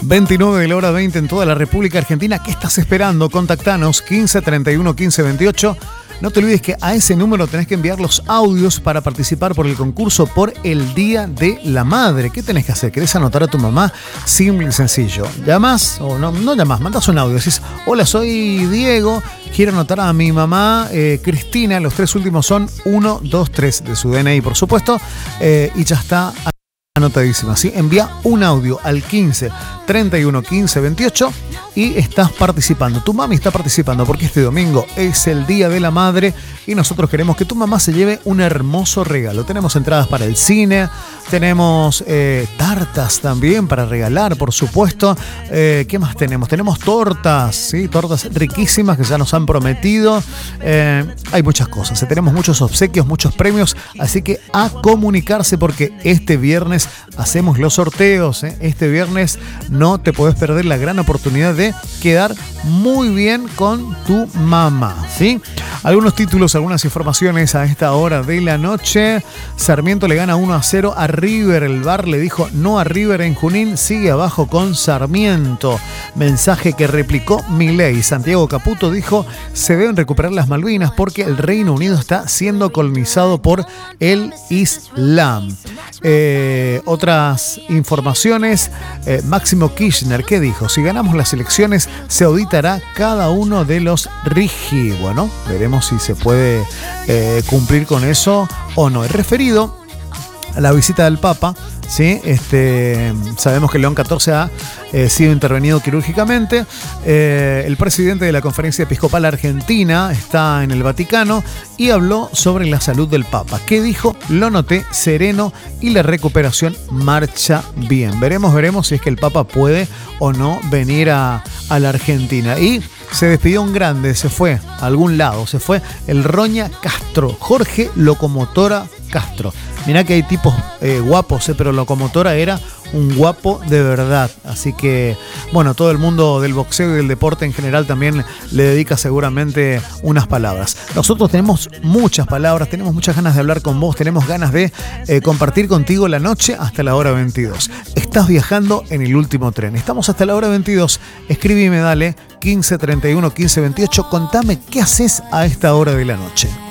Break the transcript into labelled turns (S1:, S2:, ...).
S1: 29 de la hora 20 en toda la República Argentina. ¿Qué estás esperando? Contactanos 15 31 15 28. No te olvides que a ese número tenés que enviar los audios para participar por el concurso por el Día de la Madre. ¿Qué tenés que hacer? ¿Querés anotar a tu mamá? Simple y sencillo. Llamás o no llamás, mandás un audio. Decís, hola, soy Diego, quiero anotar a mi mamá Cristina. Los tres últimos son 1, 2, 3 de su DNI, por supuesto. Y ya está anotadísima, ¿sí? Envía un audio al 15 31 15 28 y estás participando. Tu mami está participando porque este domingo es el Día de la Madre y nosotros queremos que tu mamá se lleve un hermoso regalo. Tenemos entradas para el cine, tenemos tartas también para regalar, por supuesto. ¿Qué más tenemos? Tenemos tortas, ¿sí? Tortas riquísimas que ya nos han prometido. Hay muchas cosas, tenemos muchos obsequios, muchos premios, así que a comunicarse porque este viernes hacemos los sorteos, ¿eh? Este viernes no te podés perder la gran oportunidad de quedar muy bien con tu mamá, ¿sí? Algunos títulos, algunas informaciones a esta hora de la noche. Sarmiento le gana 1-0 a River. El VAR le dijo no a River en Junín. Sigue abajo con Sarmiento. Mensaje que replicó Milei. Santiago Caputo dijo se deben recuperar las Malvinas porque el Reino Unido está siendo colonizado por el Islam. Otras informaciones. Máximo Kirchner, ¿qué dijo? Si ganamos las elecciones se auditará cada uno de los RIGI. Bueno, veremos si se puede cumplir con eso o no. Es referido a la visita del Papa, ¿sí? Sabemos que León XIV ha sido intervenido quirúrgicamente. El presidente de la Conferencia Episcopal Argentina está en el Vaticano y habló sobre la salud del Papa. ¿Qué dijo? Lo noté sereno y la recuperación marcha bien. Veremos si es que el Papa puede o no venir a la Argentina. Y se despidió un grande, se fue a algún lado, se fue el Roña Castro, Jorge Locomotora Castro. Mirá que hay tipos guapos, pero Locomotora era un guapo de verdad. Así que, bueno, todo el mundo del boxeo y del deporte en general también le dedica seguramente unas palabras. Nosotros tenemos muchas palabras, tenemos muchas ganas de hablar con vos, tenemos ganas de compartir contigo la noche hasta la hora 22. Estás viajando en el último tren. Estamos hasta la hora 22. Escribime, dale, 15 31 15 28. Contame qué haces a esta hora de la noche.